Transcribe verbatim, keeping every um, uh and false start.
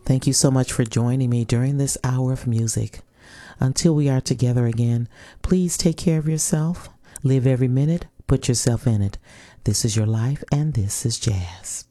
Thank you so much for joining me during this hour of music. Until we are together again, please take care of yourself. Live every minute. Put yourself in it. This is your life, and this is jazz.